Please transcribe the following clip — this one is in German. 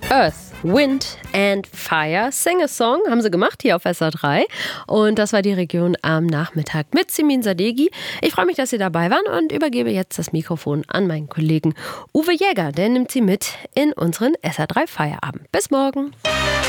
Earth, Wind and Fire, Sing a Song, haben sie gemacht hier auf SR3. Und das war die Region am Nachmittag mit Simin Sadeghi. Ich freue mich, dass Sie dabei waren und übergebe jetzt das Mikrofon an meinen Kollegen Uwe Jäger. Der nimmt Sie mit in unseren SR3 Feierabend. Bis morgen.